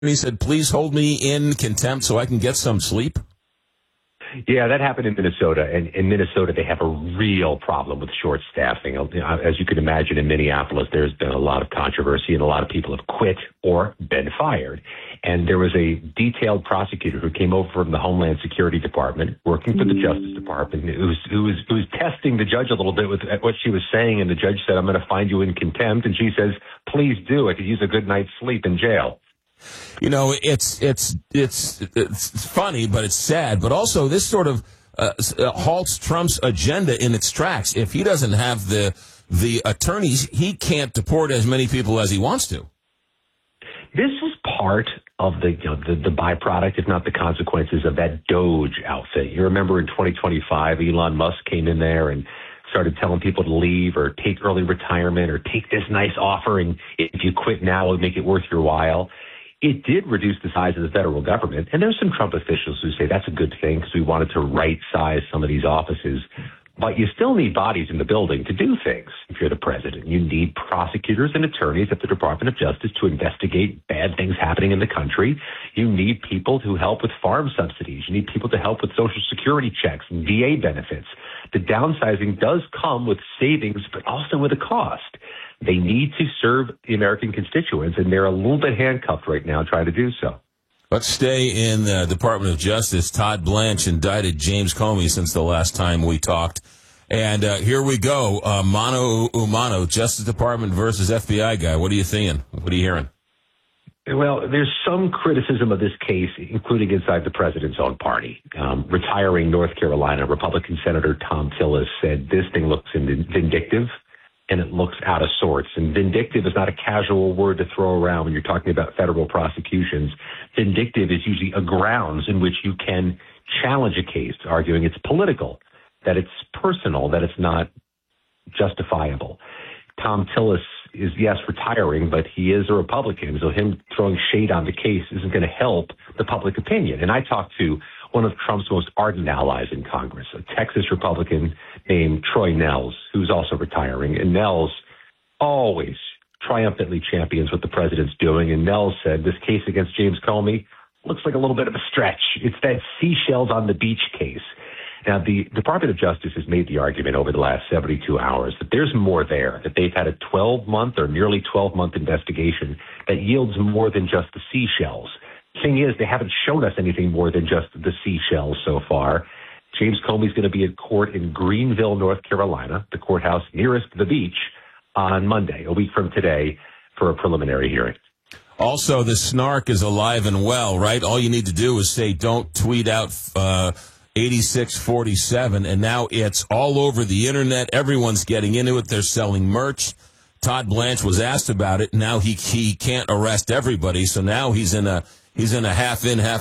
he said, please hold me in contempt so I can get some sleep? Yeah, that happened in Minnesota. And in Minnesota, they have a real problem with short staffing. As you can imagine, in Minneapolis, there's been a lot of controversy and a lot of people have quit or been fired. And there was a detailed prosecutor who came over from the Homeland Security Department, working for the Justice Department, who was testing the judge a little bit with what she was saying. And the judge said, I'm going to find you in contempt. And she says, please do. I could use a good night's sleep in jail. You know, it's funny, but it's sad. But also, this sort of halts Trump's agenda in its tracks. If he doesn't have the attorneys, he can't deport as many people as he wants to. This was part of the byproduct, if not the consequences, of that DOGE outfit. You remember in 2025, Elon Musk came in there and started telling people to leave or take early retirement or take this nice offer, and if you quit now, it'll make it worth your while. It did reduce the size of the federal government, and there's some Trump officials who say that's a good thing because we wanted to right-size some of these offices. But you still need bodies in the building to do things. If you're the president, you need prosecutors and attorneys at the Department of Justice to investigate bad things happening in the country. You need people to help with farm subsidies. You need people to help with Social Security checks and VA benefits. The downsizing does come with savings, but also with a cost. They need to serve the American constituents, and they're a little bit handcuffed right now trying to do so. Let's stay in the Department of Justice. Todd Blanche indicted James Comey since the last time we talked. And here we go. Mano Umano, Justice Department versus FBI guy. What are you thinking? What are you hearing? Well, there's some criticism of this case, including inside the president's own party. Retiring North Carolina Republican Senator Thom Tillis said this thing looks vindictive and it looks out of sorts. And vindictive is not a casual word to throw around when you're talking about federal prosecutions. Vindictive is usually a grounds in which you can challenge a case, arguing it's political, that it's personal, that it's not justifiable. Thom Tillis is, yes, retiring, but he is a Republican, so him throwing shade on the case isn't going to help the public opinion. And I talked to one of Trump's most ardent allies in Congress, a Texas Republican named Troy Nehls, who's also retiring. And Nehls always triumphantly champions what the president's doing. And Nehls said this case against James Comey looks like a little bit of a stretch. It's that seashells on the beach case. Now, the Department of Justice has made the argument over the last 72 hours that there's more there, that they've had a 12-month or nearly 12-month investigation that yields more than just the seashells. The thing is, they haven't shown us anything more than just the seashells so far. James Comey's going to be in court in Greenville, North Carolina, the courthouse nearest the beach, on Monday, a week from today, for a preliminary hearing. Also, the snark is alive and well, right? All you need to do is say, don't tweet out 8647, and now it's all over the internet. Everyone's getting into it. They're selling merch. Todd Blanche was asked about it. Now he can't arrest everybody, so now he's in a half in, half